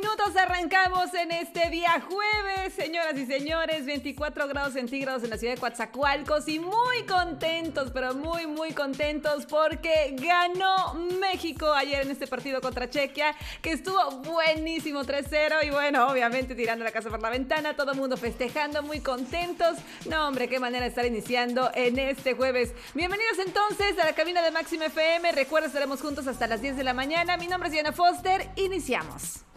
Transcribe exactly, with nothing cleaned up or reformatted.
Minutos arrancamos en este día jueves, señoras y señores, veinticuatro grados centígrados en la ciudad de Coatzacoalcos y muy contentos, pero muy muy contentos porque ganó México ayer en este partido contra Chequia, que estuvo buenísimo, tres cero, y bueno, obviamente tirando la casa por la ventana, todo el mundo festejando, muy contentos. No, hombre, qué manera de estar iniciando en este jueves. Bienvenidos entonces a la cabina de Máxima F M. Recuerda, estaremos juntos hasta las diez de la mañana. Mi nombre es Diana Foster, iniciamos.